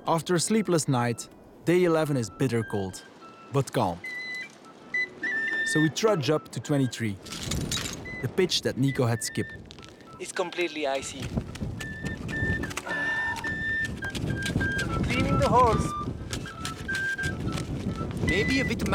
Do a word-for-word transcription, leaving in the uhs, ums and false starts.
After a sleepless night, day eleven is bitter cold, but calm. So we trudge up to twenty-three, the pitch that Nico had skipped. It's completely icy. Cleaning the holes. Maybe a bit